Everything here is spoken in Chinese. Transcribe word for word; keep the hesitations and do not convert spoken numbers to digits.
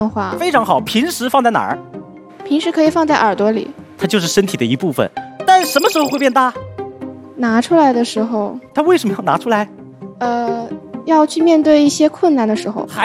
话。 非常好，平时放在哪儿？ 平时可以放在耳朵里。 它就是身体的一部分，但什么时候会变大？ 拿出来的时候。 它为什么要拿出来？ 呃，要去面对一些困难的时候。